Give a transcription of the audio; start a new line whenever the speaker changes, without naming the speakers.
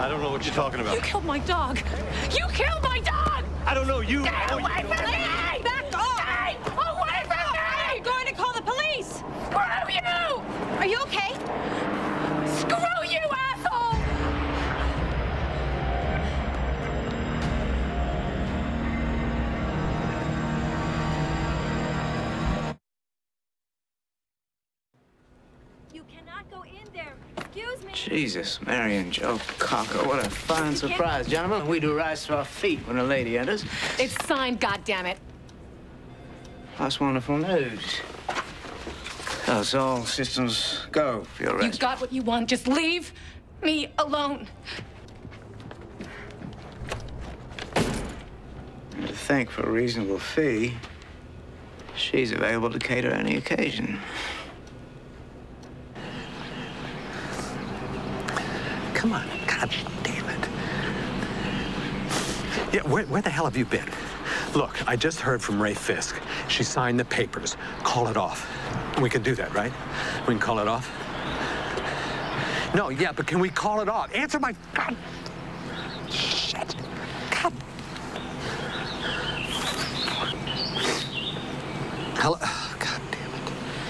I don't know what you're talking about.
You killed my dog. You killed my dog!
I don't know you.
Get away from me! Back off! Stay away from me! I'm going to call the police! Screw you! Are you okay? Screw you, asshole! You cannot go in there. Excuse me.
Jesus, Mary and Joe Cocker, what a fine surprise, gentlemen. We do rise to our feet when a lady enters.
It's signed, goddammit.
That's wonderful news. That's all systems go for your
You
arrest.
got what you want. Just leave me alone.
And to think for a reasonable fee, she's available to cater any occasion.
Come on, God damn it. Yeah, where the hell have you been? Look, I just heard from Ray Fisk. She signed the papers. Call it off. We can do that, right? We can call it off? No, yeah, but can we call it off? Answer my God